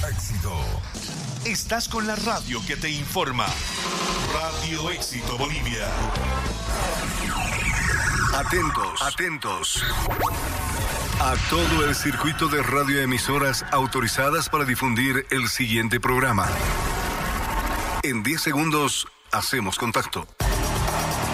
Éxito. Estás con la radio que te informa. Radio Éxito Bolivia. Atentos. A todo el circuito de radioemisoras autorizadas para difundir el siguiente programa. En 10 segundos hacemos contacto.